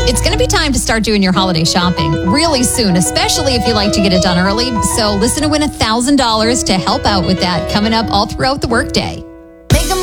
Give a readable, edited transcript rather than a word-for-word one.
It's going to be time to start doing your holiday shopping really soon, especially if you like to get it done early. So listen to win $1,000 to help out with that coming up all throughout the workday.